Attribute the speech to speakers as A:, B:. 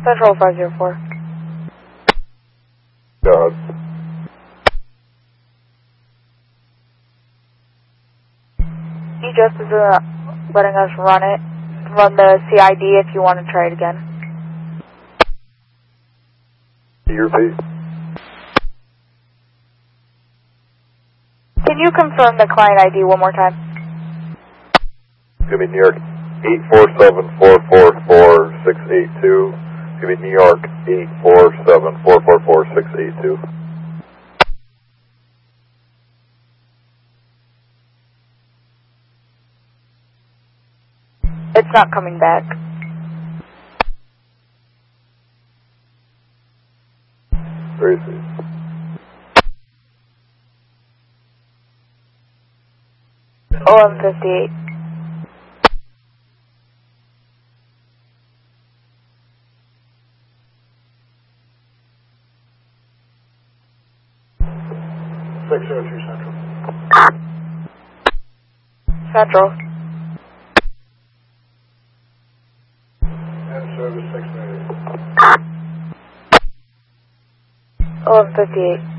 A: Central 504.
B: God.
A: EJust is letting us run the CID if you want to try it again.
B: Repeat.
A: Can you confirm the client ID one more time?
B: Give me New York 847444682. Give me New York 847444682.
A: It's not coming back.
B: Tracy.
A: OM58.
B: Central.
A: Central.
B: And service 690.
A: OM58.